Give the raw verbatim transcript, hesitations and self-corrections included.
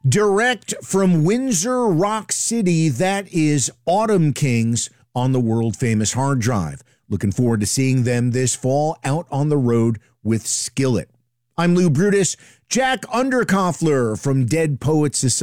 Direct from Windsor Rock City, that is Autumn Kings on the world-famous hard drive. Looking forward to seeing them this fall out on the road with Skillet. I'm Lou Brutus. Jack Underkoffler from Dead Poets Society